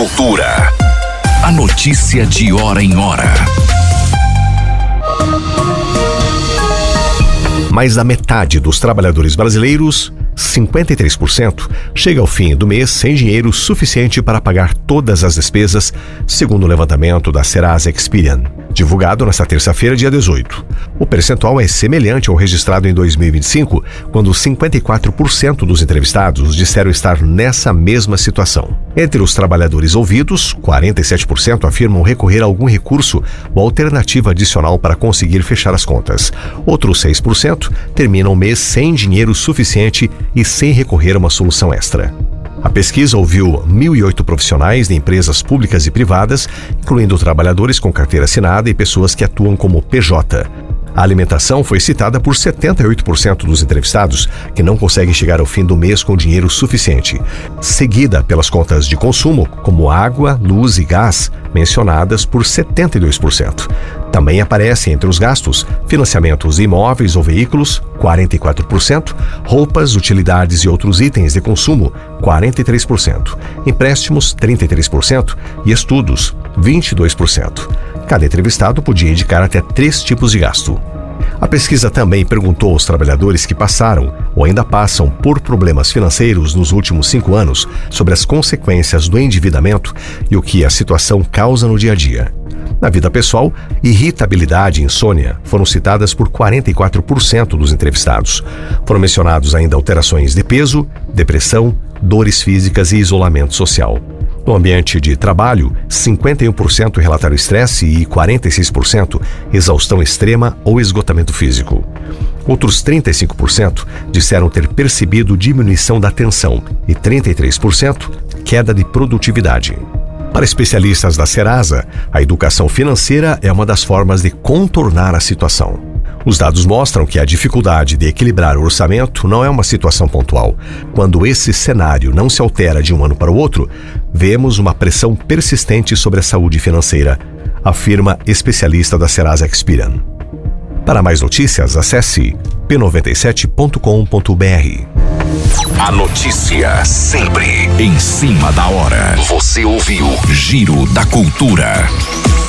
Cultura. A notícia de hora em hora. Mais da metade dos trabalhadores brasileiros, 53%, chega ao fim do mês sem dinheiro suficiente para pagar todas as despesas, segundo o levantamento da Serasa Experian, divulgado nesta terça-feira, dia 18. O percentual é semelhante ao registrado em 2025, quando 54% dos entrevistados disseram estar nessa mesma situação. Entre os trabalhadores ouvidos, 47% afirmam recorrer a algum recurso ou alternativa adicional para conseguir fechar as contas. Outros 6% terminam o mês sem dinheiro suficiente e sem recorrer a uma solução extra. A pesquisa ouviu 1.008 profissionais de empresas públicas e privadas, incluindo trabalhadores com carteira assinada e pessoas que atuam como PJ. A alimentação foi citada por 78% dos entrevistados, que não conseguem chegar ao fim do mês com dinheiro suficiente, seguida pelas contas de consumo, como água, luz e gás, mencionadas por 72%. Também aparecem entre os gastos financiamentos de imóveis ou veículos, 44%, roupas, utilidades e outros itens de consumo, 43%, empréstimos, 33% e estudos, 22%. Cada entrevistado podia indicar até 3 tipos de gasto. A pesquisa também perguntou aos trabalhadores que passaram ou ainda passam por problemas financeiros nos últimos 5 anos sobre as consequências do endividamento e o que a situação causa no dia a dia. Na vida pessoal, irritabilidade e insônia foram citadas por 44% dos entrevistados. Foram mencionados ainda alterações de peso, depressão, dores físicas e isolamento social. No ambiente de trabalho, 51% relataram estresse e 46% exaustão extrema ou esgotamento físico. Outros 35% disseram ter percebido diminuição da atenção e 33% queda de produtividade. Para especialistas da Serasa, a educação financeira é uma das formas de contornar a situação. Os dados mostram que a dificuldade de equilibrar o orçamento não é uma situação pontual. Quando esse cenário não se altera de um ano para o outro, vemos uma pressão persistente sobre a saúde financeira, afirma especialista da Serasa Experian. Para mais notícias, acesse p97.com.br. A notícia sempre em cima da hora. Você ouviu Giro da Cultura.